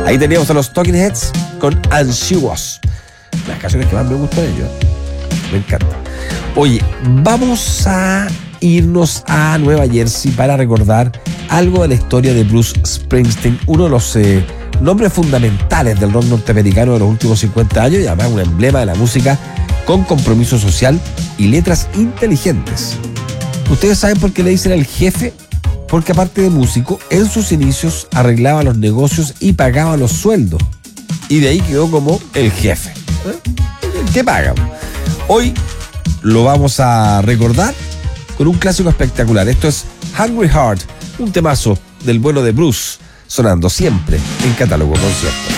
Ahí teníamos a los Talking Heads con And She Was. Las canciones que más me gustan de ellos. Me encanta. Oye, vamos a irnos a Nueva Jersey para recordar algo de la historia de Bruce Springsteen, uno de los nombres fundamentales del rock norteamericano de los últimos 50 años y además un emblema de la música con compromiso social y letras inteligentes. ¿Ustedes saben por qué le dicen el jefe? Porque aparte de músico, en sus inicios arreglaba los negocios y pagaba los sueldos. Y de ahí quedó como el jefe. ¿Qué paga? Hoy lo vamos a recordar con un clásico espectacular. Esto es Hungry Heart, un temazo del bueno de Bruce, sonando siempre en Catálogo Concierto.